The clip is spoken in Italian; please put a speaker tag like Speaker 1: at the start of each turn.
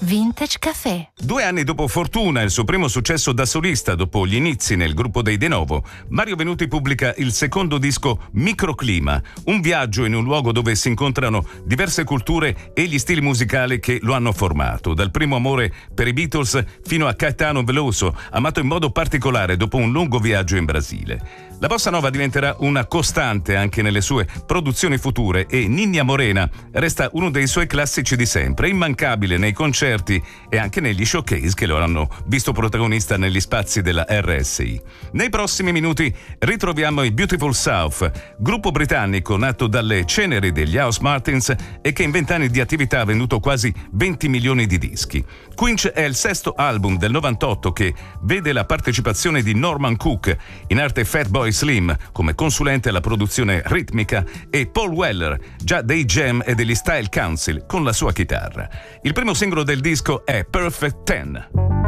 Speaker 1: Vintage Café.
Speaker 2: 2 anni dopo Fortuna, il suo primo successo da solista dopo gli inizi nel gruppo dei De Novo, Mario Venuti pubblica il secondo disco Microclima, un viaggio in un luogo dove si incontrano diverse culture e gli stili musicali che lo hanno formato, dal primo amore per i Beatles fino a Caetano Veloso, amato in modo particolare dopo un lungo viaggio in Brasile. La bossa nova diventerà una costante anche nelle sue produzioni future e Ninnia Morena resta uno dei suoi classici di sempre, immancabile nei concerti e anche negli showcase che lo hanno visto protagonista negli spazi della RSI. Nei prossimi minuti ritroviamo i Beautiful South, gruppo britannico nato dalle ceneri degli House Martins e che in 20 anni di attività ha venduto quasi 20 milioni di dischi. Quinch è il sesto album del 98 che vede la partecipazione di Norman Cook, in arte Fatboy Slim, come consulente alla produzione ritmica, e Paul Weller, già dei Jam e degli Style Council, con la sua chitarra. Il primo singolo del disco è Perfect 10.